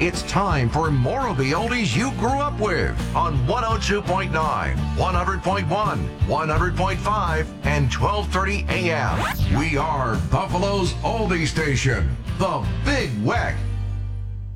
It's time for more of the oldies you grew up with on 102.9, 100.1, 100.5, and 1230 AM. We are Buffalo's oldie station, the Big Weck.